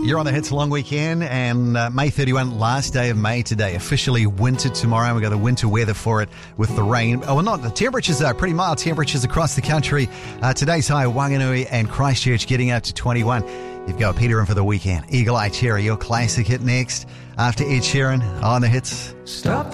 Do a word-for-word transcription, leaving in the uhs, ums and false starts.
You're on the Hits long weekend, and uh, May thirty-first, last day of May today. Officially winter tomorrow. We've got the winter weather for it with the rain. Oh, well, not. The temperatures are pretty mild temperatures across the country. Uh, today's high, Wanganui and Christchurch getting up to twenty-one. You've got Peter in for the weekend. Eagle Eye Cherry, your classic hit next after Ed Sheeran on the Hits. Stop.